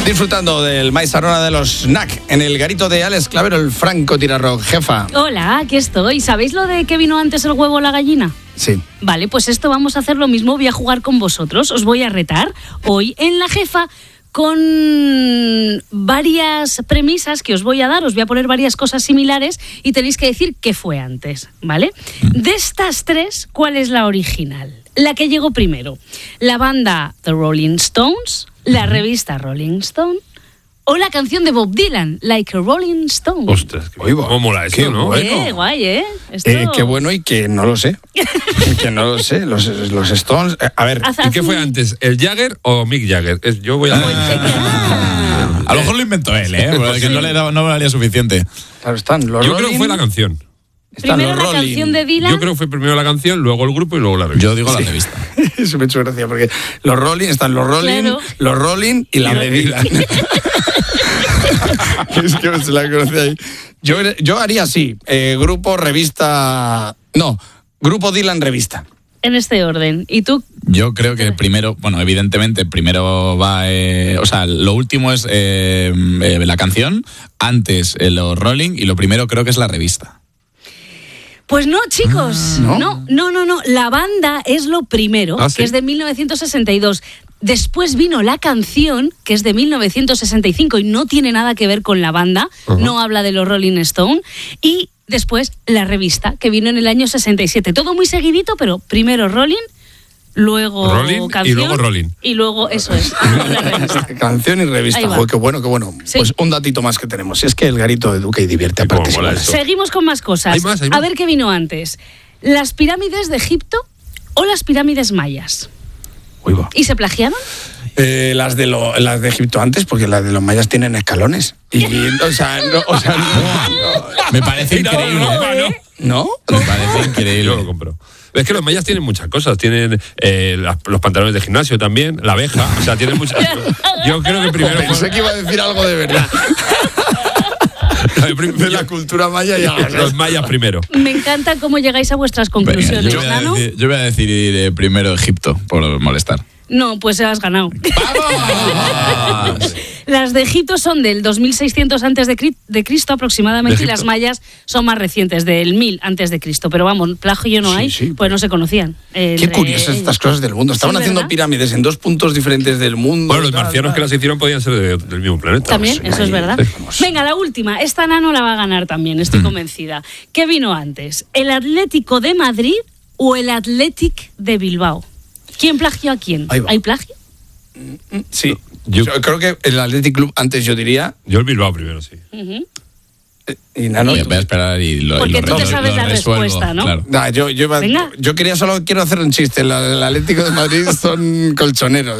disfrutando del maíz arona de los snack en el garito de Alex Clavero, el francotirador. Jefa. Hola, aquí estoy. ¿Sabéis lo de que vino antes el huevo o la gallina? Sí. Vale, pues esto vamos a hacer lo mismo. Voy a jugar con vosotros. Os voy a retar hoy en La Jefa con varias premisas que os voy a dar. Os voy a poner varias cosas similares y tenéis que decir qué fue antes, ¿vale? De estas tres, ¿cuál es la original? La que llegó primero. ¿La banda The Rolling Stones, la revista Rolling Stone o la canción de Bob Dylan, Like a Rolling Stone? Ostras, ¿cómo mola esto, no? Bueno. Guay, ¿eh? Esto... Qué bueno y que no lo sé. Que no lo sé. Los Stones... A ver, ¿y qué fue antes? ¿El Jagger o Mick Jagger? Yo voy a... A lo mejor lo inventó él, porque Sí. no le valía suficiente. claro, están los Yo Rolling, creo que fue la canción. están Primero los la Rolling. canción de Dylan. Yo creo que fue primero la canción, luego el grupo y luego la revista. Yo digo la revista. Eso me ha hecho gracia, porque los Rolling, están los Rolling, Claro. los Rolling y la de Dylan. Es que se la conoce ahí. Yo haría así, grupo, revista... No, grupo Dylan, revista. En este orden. ¿Y tú? Yo creo que primero, bueno, evidentemente, primero va... lo último es la canción, antes los Rolling y lo primero creo que es la revista. Pues no, chicos. ¿no? No. La banda es lo primero, ¿Ah, sí? que es de 1962. Después vino la canción, que es de 1965 y no tiene nada que ver con la banda, no habla de los Rolling Stone. Y después la revista, que vino en el año 67. Todo muy seguidito, pero primero Rolling, luego Rolling canción. y luego Rolling. Y luego, eso es, la revista. Canción y revista. Ahí va. Joder, qué bueno, qué bueno. Sí. Pues un datito más que tenemos. Es que el garito educa y divierte a Cómo partes mola iguales. esto. Seguimos con más cosas. Hay más. A ver qué vino antes. ¿Las pirámides de Egipto o las pirámides mayas? Uy, va. ¿Y se plagiaron? Las de Egipto antes, porque las de los mayas tienen escalones. Y, o sea, no. Me parece increíble. ¿No? Me parece increíble. Yo lo compro. Es que los mayas tienen muchas cosas. Tienen los pantalones de gimnasio también, la abeja. O sea, tienen muchas. Yo creo que primero. Pensé que iba a decir algo de verdad. De la cultura maya ya. Los mayas primero. Me encanta cómo llegáis a vuestras Venga, conclusiones, yo Nano. voy a decir primero Egipto, por molestar. No, pues has ganado. ¡Vamos! Las de Egipto son del 2600 antes de Cristo aproximadamente De y las Egipto. mayas son más recientes, del 1000 antes de Cristo. Pero vamos, plagio no Sí, hay, sí. pues no se conocían. Qué curiosas estas cosas del mundo. Estaban Sí, haciendo ¿verdad? pirámides en dos puntos diferentes del mundo. Bueno, los tal, marcianos tal. que las hicieron podían ser del mismo planeta. También, Vamos, eso es ahí, verdad. vamos. Venga, la última. Esta Nano la va a ganar también, estoy convencida. ¿Qué vino antes? ¿El Atlético de Madrid o el Athletic de Bilbao? ¿Quién plagió a quién? Ahí va. ¿Hay plagio? Sí. Yo creo que el Athletic Club antes yo diría. Yo el Bilbao primero, sí. Y Nano. Voy a esperar y lo Porque tú te sabes la resuelvo, respuesta, ¿no? Claro. Nah, yo Venga. quiero hacer un chiste. El Atlético de Madrid son colchoneros.